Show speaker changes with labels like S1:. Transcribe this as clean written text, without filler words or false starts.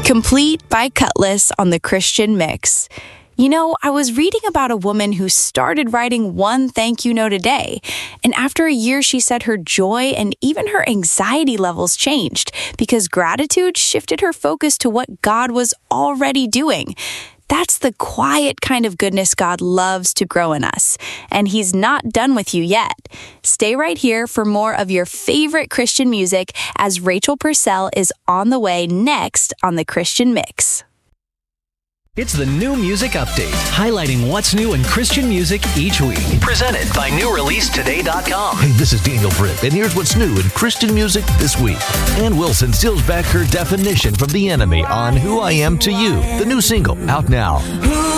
S1: Complete by Cutlass on the Christian Mix. You know, I was reading about a woman who started writing one thank you note a day, and after a year she said her joy and even her anxiety levels changed because gratitude shifted her focus to what God was already doing. That's the quiet kind of goodness God loves to grow in us, and He's not done with you yet. Stay right here for more of your favorite Christian music as Rachel Purcell is on the way next on the Christian Mix.
S2: It's the New Music Update, highlighting what's new in Christian music each week. Presented by NewReleaseToday.com.
S3: Hey, this is Daniel Britt, and here's what's new in Christian music this week. Ann Wilson steals back her definition from The Enemy on Who I Am to You, the new single, out now.